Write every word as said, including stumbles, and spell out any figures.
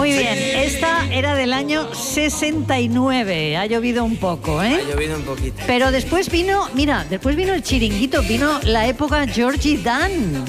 Muy bien, esta era del año sesenta y nueve. Ha llovido un poco, ¿eh? Ha llovido un poquito. Pero después vino, mira, después vino el Chiringuito, vino la época Georgie Dan.